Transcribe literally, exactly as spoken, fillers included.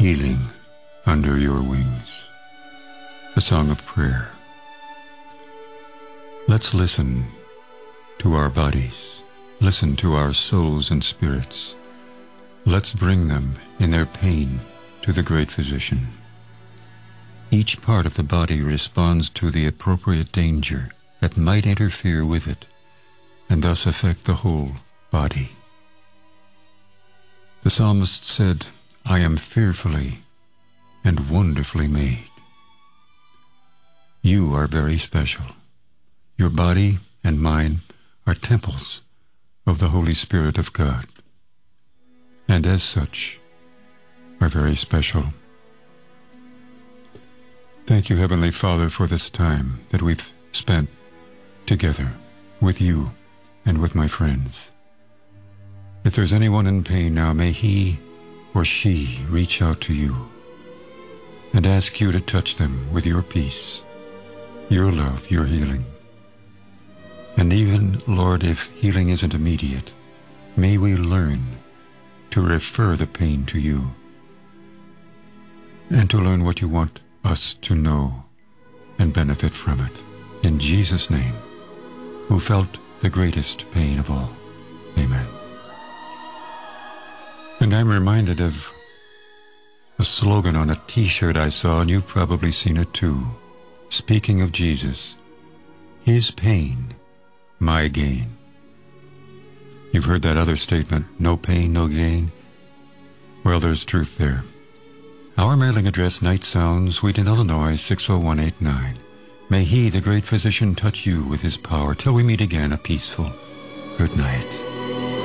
healing under your wings. A song of prayer. Let's listen to our bodies. Listen to our souls and spirits. Let's bring them in their pain to the great physician. Each part of the body responds to the appropriate danger that might interfere with it and thus affect the whole body. The psalmist said, I am fearfully and wonderfully made. You are very special. Your body and mine are temples of the Holy Spirit of God, and as such are very special. Thank you, Heavenly Father, for this time that we've spent together with you and with my friends. If there's anyone in pain now, may he or she reach out to you and ask you to touch them with your peace, your love, your healing. And even, Lord, if healing isn't immediate, may we learn to refer the pain to you and to learn what you want us to know and benefit from it. In Jesus' name, who felt the greatest pain of all. Amen. And I'm reminded of a slogan on a t-shirt I saw, and you've probably seen it too. Speaking of Jesus, his pain, my gain. You've heard that other statement, no pain, no gain? Well, there's truth there. Our mailing address, Night Sounds, Wheaton, Illinois, six oh one eight nine. May he, the great physician, touch you with his power till we meet again. A peaceful good night.